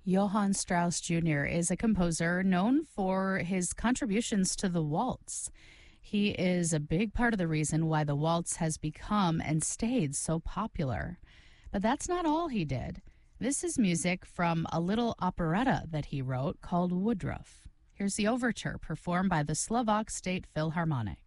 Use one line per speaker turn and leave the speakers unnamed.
Johann Strauss Jr. is a composer known for his contributions to the waltz. He is a big part of the reason why the waltz has become and stayed so popular. But that's not all he did. This is music from a little operetta that he wrote called Woodruff. Here's the overture performed by the Slovak State Philharmonic.